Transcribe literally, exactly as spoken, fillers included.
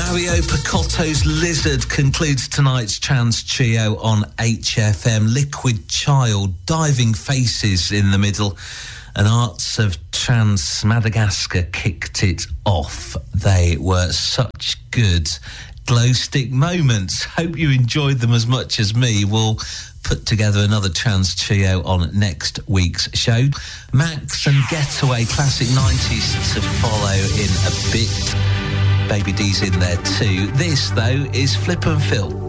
Mario Picotto's Lizard concludes tonight's trance trio on H F M. Liquid Child, Diving Faces in the middle, and Arts of Trance Madagascar kicked it off. They were such good glow stick moments. Hope you enjoyed them as much as me. We'll put together another trance trio on next week's show. Max and Getaway Classic nineties to follow in a bit. Baby D's in there too. This, though, is Flip and Phil.